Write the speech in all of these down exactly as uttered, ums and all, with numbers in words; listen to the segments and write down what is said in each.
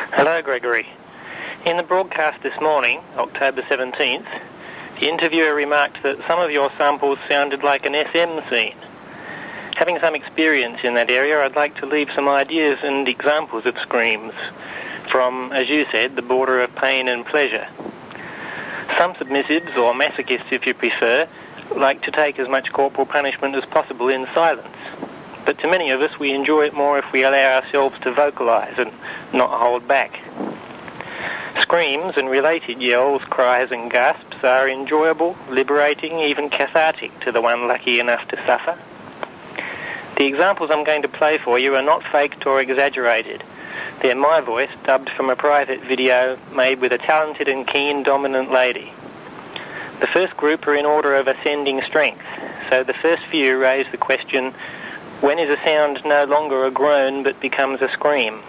Hello, Gregory. In the broadcast this morning, October seventeenth, the interviewer remarked that some of your samples sounded like an S M scene. Having some experience in that area, I'd like to leave some ideas and examples of screams from, as you said, the border of pain and pleasure. Some submissives, or masochists if you prefer, like to take as much corporal punishment as possible in silence. But to many of us, we enjoy it more if we allow ourselves to vocalise and not hold back. Screams and related yells, cries and gasps are enjoyable, liberating, even cathartic to the one lucky enough to suffer. The examples I'm going to play for you are not faked or exaggerated. They're my voice, dubbed from a private video made with a talented and keen dominant lady. The first group are in order of ascending strength, so the first few raise the question, when is a sound no longer a groan but becomes a scream?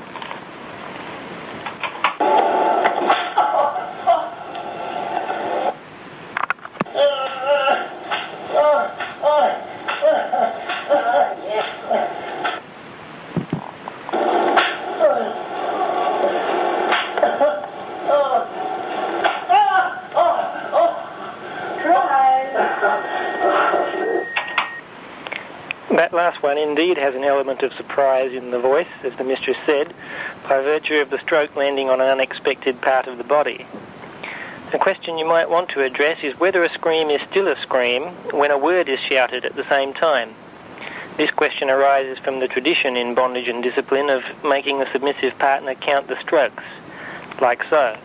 That last one indeed has an element of surprise in the voice, as the mistress said, by virtue of the stroke landing on an unexpected part of the body. The question you might want to address is whether a scream is still a scream when a word is shouted at the same time. This question arises from the tradition in bondage and discipline of making the submissive partner count the strokes, like so.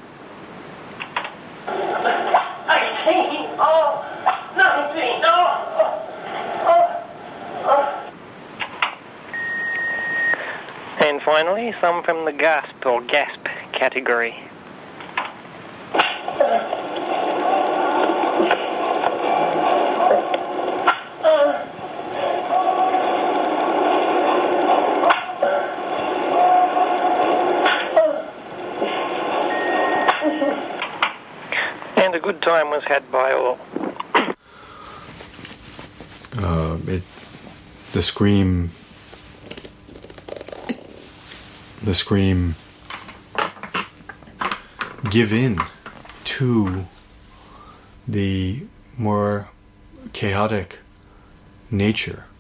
eighteen, oh, nineteen, oh, oh. And finally, some from the gasp or gasp category. And a good time was had by all. Uh, it, the scream, the scream, give in to the more chaotic nature